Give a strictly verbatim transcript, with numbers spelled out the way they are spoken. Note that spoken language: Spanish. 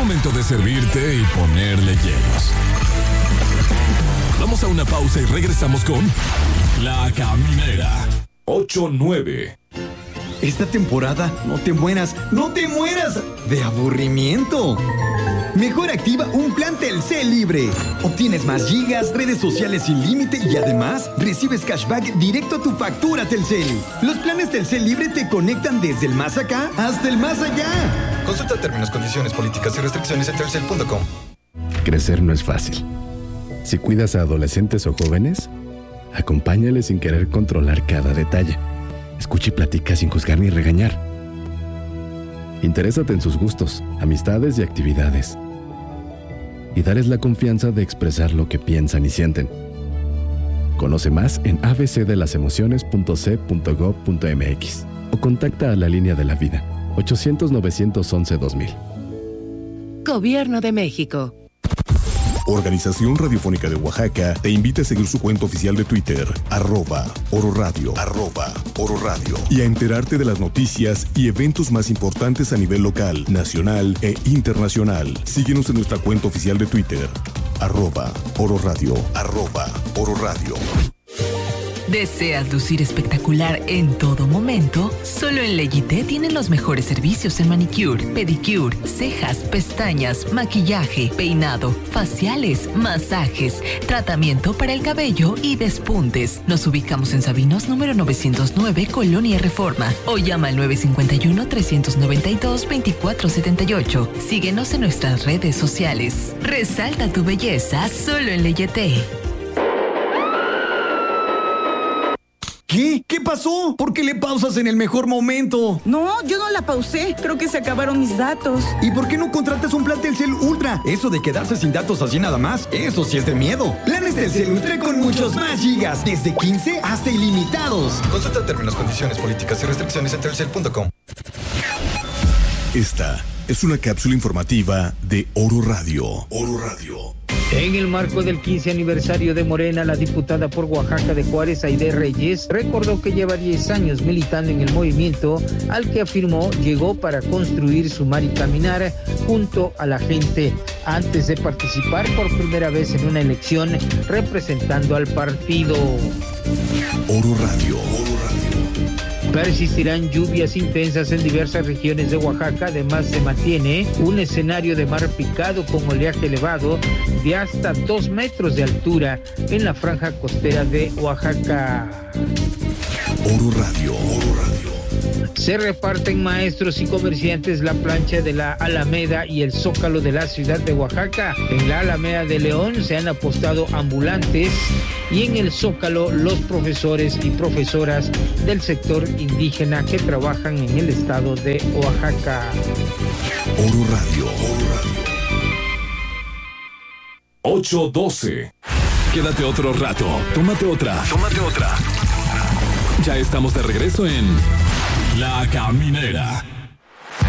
momento de servirte y ponerle hielos. Vamos a una pausa y regresamos con La Caminera. ocho nueve. Esta temporada no te mueras, no te mueras de aburrimiento. Mejor activa un plan Telcel libre. Obtienes más gigas, redes sociales sin límite y además recibes cashback directo a tu factura Telcel. Los planes Telcel libre te conectan desde el más acá hasta el más allá. Consulta términos, condiciones, políticas y restricciones en telcel punto com. Crecer no es fácil. Si cuidas a adolescentes o jóvenes, acompáñales sin querer controlar cada detalle. Escucha y platica sin juzgar ni regañar. Interésate en sus gustos, amistades y actividades. Y darles la confianza de expresar lo que piensan y sienten. Conoce más en a b c de las emociones punto c punto gov punto m x o contacta a la línea de la vida ochocientos, novecientos once, dos mil. Gobierno de México. Organización Radiofónica de Oaxaca te invita a seguir su cuenta oficial de Twitter, arroba Oro Radio, arroba Oro Radio, y a enterarte de las noticias y eventos más importantes a nivel local, nacional e internacional. Síguenos en nuestra cuenta oficial de Twitter, arroba Oro Radio, arroba Oro Radio. ¿Deseas lucir espectacular en todo momento? Solo en Leyité tienen los mejores servicios en manicure, pedicure, cejas, pestañas, maquillaje, peinado, faciales, masajes, tratamiento para el cabello y despuntes. Nos ubicamos en Sabinos número novecientos nueve, Colonia Reforma, o llama al nueve cinco uno, tres nueve dos, dos cuatro siete ocho. Síguenos en nuestras redes sociales. Resalta tu belleza solo en Leyité. ¿Qué? ¿Qué pasó? ¿Por qué le pausas en el mejor momento? No, yo no la pausé. Creo que se acabaron mis datos. ¿Y por qué no contratas un plan Telcel Ultra? Eso de quedarse sin datos así nada más, eso sí es de miedo. Planes Telcel Ultra con muchos más gigas, desde quince hasta ilimitados. Consulta términos, condiciones, políticas y restricciones en telcel punto com. Esta es una cápsula informativa de Oro Radio. Oro Radio. En el marco del quince aniversario de Morena, la diputada por Oaxaca de Juárez, Aide Reyes, recordó que lleva diez años militando en el movimiento, al que afirmó llegó para construir, sumar y caminar junto a la gente, antes de participar por primera vez en una elección representando al partido. Oro Radio. Oro Radio. Persistirán lluvias intensas en diversas regiones de Oaxaca. Además, se mantiene un escenario de mar picado con oleaje elevado de hasta dos metros de altura en la franja costera de Oaxaca. Oro Radio. Oro Radio. Se reparten maestros y comerciantes la plancha de la Alameda y el Zócalo de la ciudad de Oaxaca. En la Alameda de León se han apostado ambulantes y en el Zócalo los profesores y profesoras del sector indígena que trabajan en el estado de Oaxaca. Oro Radio. Oro Radio. ocho doce. Quédate otro rato. Tómate otra. Tómate otra. Ya estamos de regreso en La Caminera.